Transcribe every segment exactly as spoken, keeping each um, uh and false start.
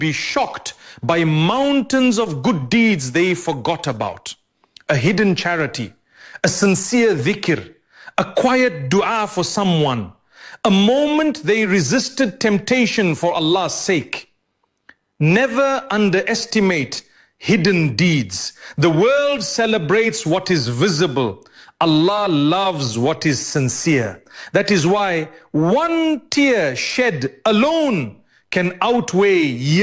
be shocked by mountains of good deeds they forgot about. A hidden charity, a sincere dhikr, a quiet dua for someone, a moment they resisted temptation for Allah's sake. Never underestimate hidden deeds. The world celebrates what is visible. Allah loves what is sincere. That is why one tear shed alone can outweigh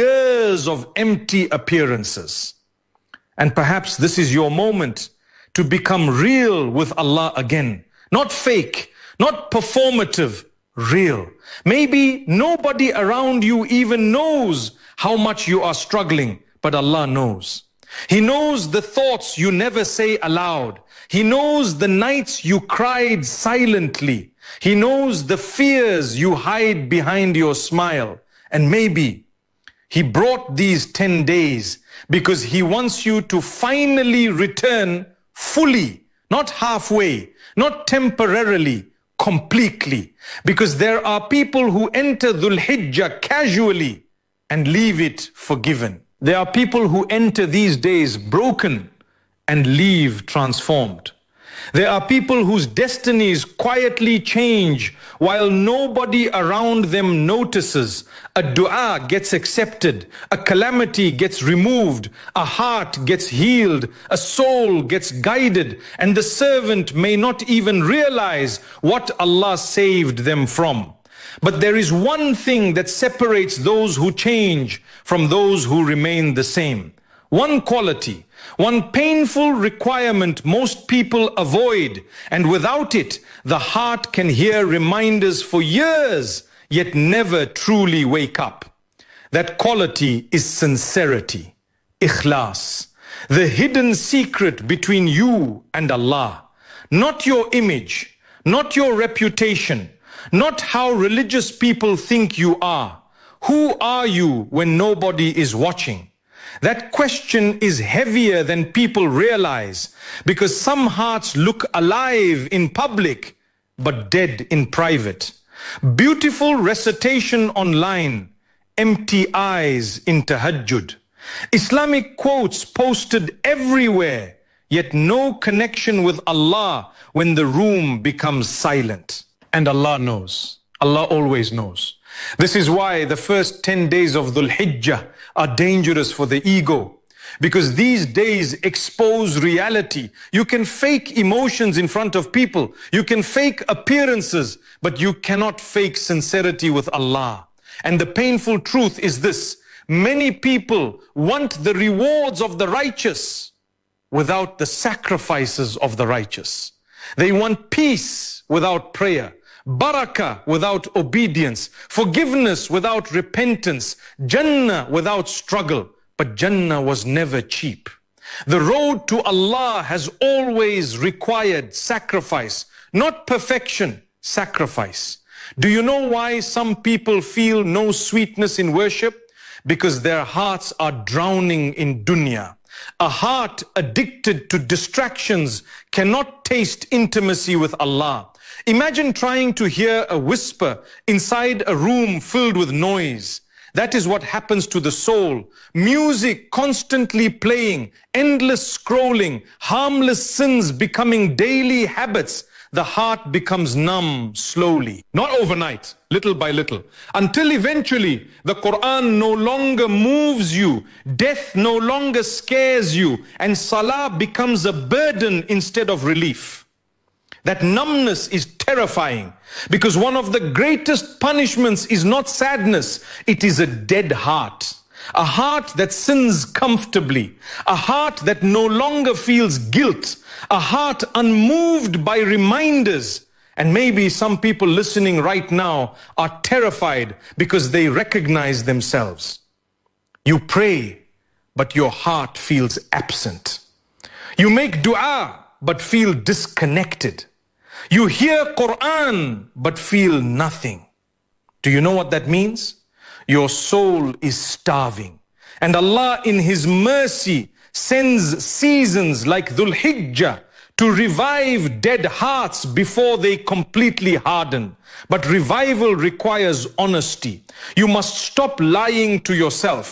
years of empty appearances. And perhaps this is your moment to become real with Allah again. Not fake, not performative, real. Maybe nobody around you even knows how much you are struggling, but Allah knows. He knows the thoughts you never say aloud. He knows the nights you cried silently. He knows the fears you hide behind your smile. And maybe He brought these ten days because He wants you to finally return fully, not halfway, not temporarily, completely. Because there are people who enter Dhul Hijjah casually and leave it forgiven. There are people who enter these days broken and leave transformed. There are people whose destinies quietly change while nobody around them notices. A dua gets accepted, a calamity gets removed, a heart gets healed, a soul gets guided, and the servant may not even realize what Allah saved them from. But there is one thing that separates those who change from those who remain the same. One quality, one painful requirement most people avoid, and without it, the heart can hear reminders for years, yet never truly wake up. That quality is sincerity, ikhlas, the hidden secret between you and Allah. Not your image, not your reputation, not how religious people think you are. Who are you when nobody is watching? That question is heavier than people realize, because some hearts look alive in public, but dead in private. Beautiful recitation online, empty eyes in tahajjud. Islamic quotes posted everywhere, yet no connection with Allah when the room becomes silent. And Allah knows. Allah always knows. This is why the first ten days of Dhul Hijjah are dangerous for the ego, because these days expose reality. You can fake emotions in front of people. You can fake appearances, but you cannot fake sincerity with Allah. And the painful truth is this: many people want the rewards of the righteous without the sacrifices of the righteous. They want peace without prayer, barakah without obedience, forgiveness without repentance, Jannah without struggle. But Jannah was never cheap. The road to Allah has always required sacrifice, not perfection, sacrifice. Do you know why some people feel no sweetness in worship? Because their hearts are drowning in dunya. A heart addicted to distractions cannot taste intimacy with Allah. Imagine trying to hear a whisper inside a room filled with noise. That is what happens to the soul. Music constantly playing, endless scrolling, harmless sins becoming daily habits. The heart becomes numb slowly, not overnight, little by little, until eventually the Quran no longer moves you, death no longer scares you, and salah becomes a burden instead of relief. That numbness is terrifying, because one of the greatest punishments is not sadness, it is a dead heart. A heart that sins comfortably, a heart that no longer feels guilt, a heart unmoved by reminders. And maybe some people listening right now are terrified because they recognize themselves. You pray, but your heart feels absent. You make dua, but feel disconnected. You hear Quran, but feel nothing. Do you know what that means? Your soul is starving. And Allah in His mercy sends seasons like Dhul Hijjah to revive dead hearts before they completely harden. But revival requires honesty. You must stop lying to yourself.